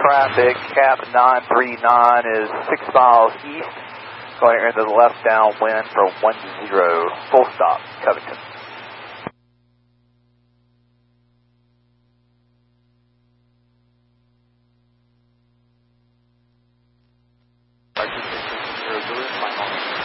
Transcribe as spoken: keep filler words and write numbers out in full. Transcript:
traffic, cap nine three nine is six miles east, going into the left downwind for one zero, full stop, Covington.